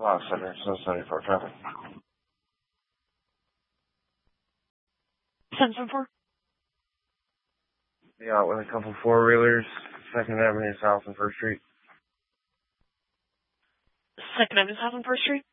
Center, so 74 traffic. 1074? Yeah, with a couple four-wheelers, 2nd Avenue South and 1st Street. 2nd Avenue South and 1st Street?